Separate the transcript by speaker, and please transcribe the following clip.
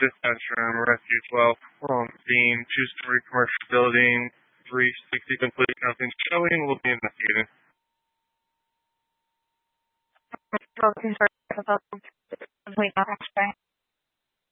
Speaker 1: dispatch room, Rescue 12, Dean, two-story commercial building, 360 complete, nothing showing, we'll be investigating.
Speaker 2: Complete, nothing showing.